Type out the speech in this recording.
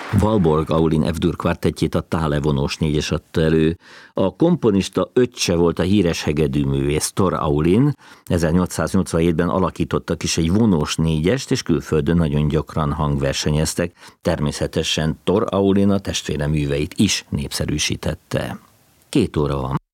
Valborg Aulin F-dur kvartettjét a Thále vonós négyes adta elő. A komponista öccse volt a híres hegedűművész Tor Aulin. 1887-ben alakítottak is egy vonós négyest, és külföldön nagyon gyakran hangversenyeztek. Természetesen Tor Aulin a testvére műveit is népszerűsítette. 2 óra van.